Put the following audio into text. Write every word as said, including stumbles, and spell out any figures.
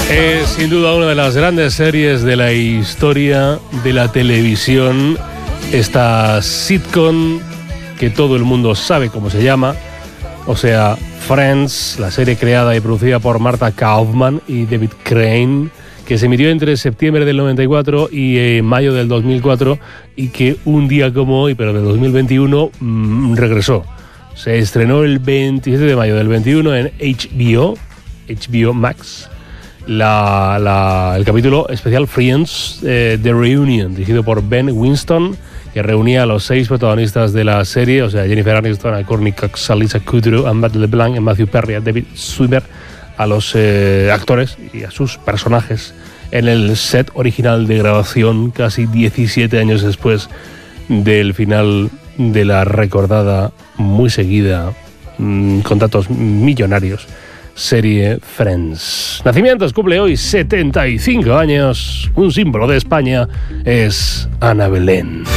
Es sin duda una de las grandes series de la historia de la televisión. Esta sitcom que todo el mundo sabe cómo se llama, o sea, Friends, la serie creada y producida por Martha Kaufman y David Crane, que se emitió entre septiembre del noventa y cuatro y eh, mayo del dos mil cuatro, y que un día como hoy, pero de dos mil veintiuno, mmm, regresó. Se estrenó el veintisiete de mayo del veintiuno en H B O, H B O Max, la, la, el capítulo especial Friends, eh, The Reunion, dirigido por Ben Winston, que reunía a los seis protagonistas de la serie, o sea, Jennifer Aniston, a Courtney Cox, a Lisa Kudrow, a Matt LeBlanc, a Matthew Perry, a David Schwimmer, a los eh, actores y a sus personajes en el set original de grabación, casi diecisiete años después del final de la recordada, muy seguida, mmm, con datos millonarios, serie Friends. Nacimientos: cumple hoy setenta y cinco años. Un símbolo de España es Ana Belén.